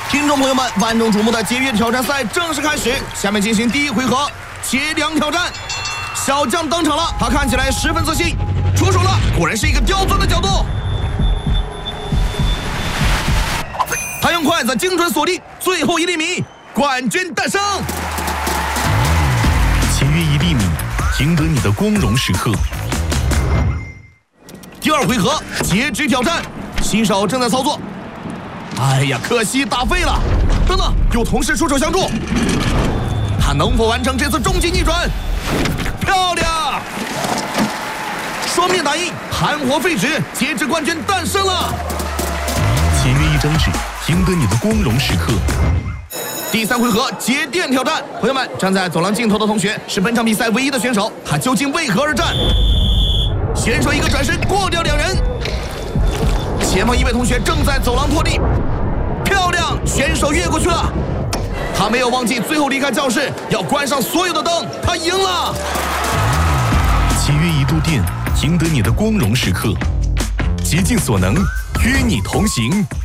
听众朋友们，万众瞩目的节约挑战赛正式开始，下面进行第一回合切梁挑战。小将登场了，他看起来十分自信，出手了，果然是一个刁钻的角度。他用筷子精准锁定最后1厘米，冠军诞生。 切约1厘米，赢得你的光荣时刻。 第二回合截肢挑战，新手正在操作。哎呀，可惜打废了。等等，有同事出手相助，他能否完成这次终极逆转？漂亮！双面打印，含活废纸，截肢冠军诞生了。 切约1张纸，赢得你的光荣时刻。 第3回合节电挑战，朋友们，站在走廊尽头的同学是本场比赛唯一的选手，他究竟为何而战？选手一个转身过掉2人，前方一位同学正在走廊拖地，漂亮，选手越过去了。他没有忘记最后离开教室要关上所有的灯，他赢了。 切约1度电，赢得你的光荣时刻。竭尽所能，与你同行。